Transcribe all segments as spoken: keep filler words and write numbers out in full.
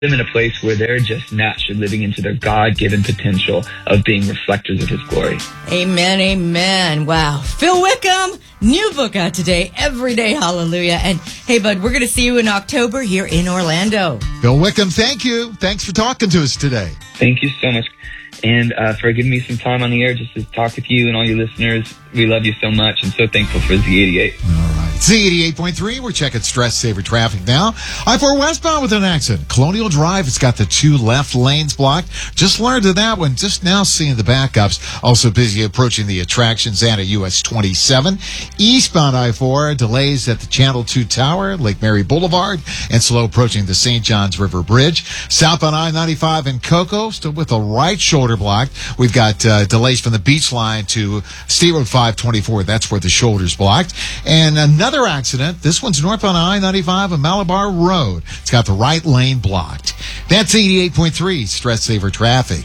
them in a place where they're just naturally living into their God-given potential of being reflectors of His glory. Amen, amen. Wow. Phil Wickham, new book out today, Everyday Hallelujah. And hey, bud, we're going to see you in October here in Orlando. Phil Wickham, thank you. Thanks for talking to us today. Thank you so much. And uh, for giving me some time on the air just to talk with you and all your listeners. We love you so much and so thankful for Z eighty-eight. All right. Z eighty-eight point three, we're checking stress saver traffic now. I four westbound with an accident. Colonial Drive, it's got the two left lanes blocked. Just learned of that one. Just now seeing the backups. Also busy approaching the attractions and at U S twenty-seven. Eastbound I four, delays at the Channel two Tower, Lake Mary Boulevard, and slow approaching the Saint Johns River Bridge. Southbound I ninety-five in Cocoa, still with the right shoulder blocked. We've got uh, delays from the beach line to State Road five twenty-four. That's where the shoulder's blocked. And another accident. This one's northbound I ninety-five on Malabar Road. It's got the right lane blocked. That's eighty-eight point three stress saver traffic.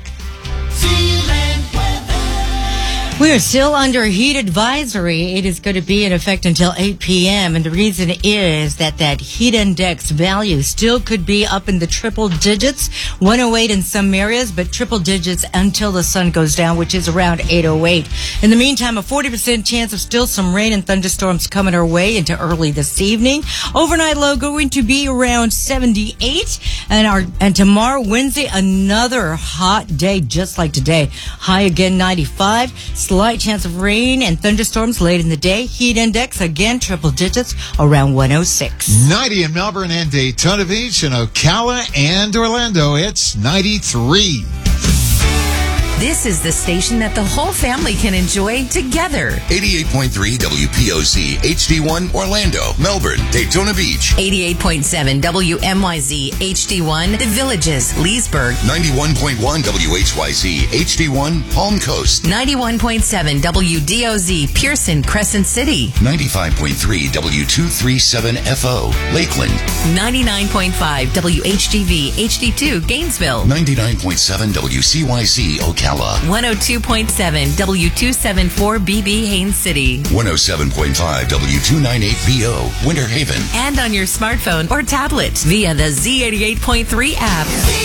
We are still under heat advisory. It is going to be in effect until eight p.m. And the reason is that that heat index value still could be up in the triple digits, one oh eight in some areas, but triple digits until the sun goes down, which is around eight oh eight. In the meantime, a forty percent chance of still some rain and thunderstorms coming our way into early this evening. Overnight low going to be around seventy-eight. And our and tomorrow, Wednesday, another hot day just like today. High again, ninety-five. Slight chance of rain and thunderstorms late in the day. Heat index, again, triple digits, around one oh six. ninety in Melbourne and Daytona Beach, and Ocala and Orlando, it's ninety-three. This is the station that the whole family can enjoy together. eighty-eight point three W P O Z H D one Orlando, Melbourne, Daytona Beach. eighty-eight point seven W M Y Z H D one The Villages, Leesburg. ninety-one point one W H Y Z H D one Palm Coast. ninety-one point seven W D O Z Pearson, Crescent City. ninety-five point three W two thirty-seven F O Lakeland. ninety-nine point five W H D V H D two Gainesville. ninety-nine point seven W C Y Z Ocala. one oh two point seven W two seventy-four B B Haines City. one oh seven point five W two ninety-eight B O Winter Haven. And on your smartphone or tablet via the Z eighty-eight point three app.